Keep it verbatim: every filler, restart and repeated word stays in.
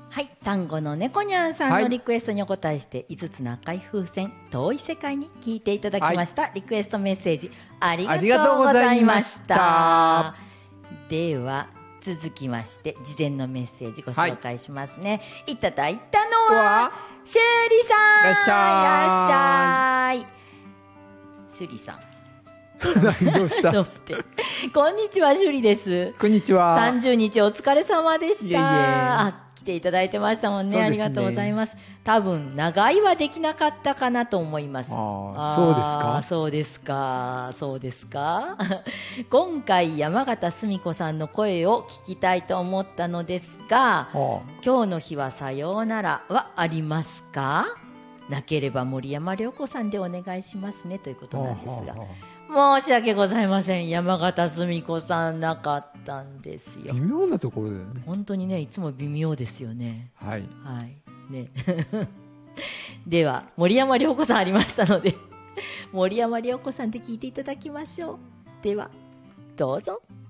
はい、単語の猫にゃんさんのリクエストにお答えして、はい、いつつの赤い風船遠い世界に聞いていただきました、はい、リクエストメッセージありがとうございました。では続きまして事前のメッセージご紹介しますね、はい、いただいたのはしゅりさん。いらっしゃい。いらっしゃい。しゅりさんどうしたこんにちは、しゅりです。 こんにちは。 さんじゅうにちお疲れ様でした。いえいえ、あ、来ていただいてましたもん ね, ねありがとうございます。多分長居はできなかったかなと思います。 ああ、そうですか。 そうですかそうですか今回山形澄子さんの声を聞きたいと思ったのですが、今日の日はさようならはありますか？なければ森山良子さんでお願いしますねということなんですが、申し訳ございません。山形澄子さんなかったんですよ。 微妙なところだよね。 本当にね、いつも微妙ですよね。 はいはいねでは森山良子さんありましたので森山良子さんで聞いていただきましょう。ではどうぞ。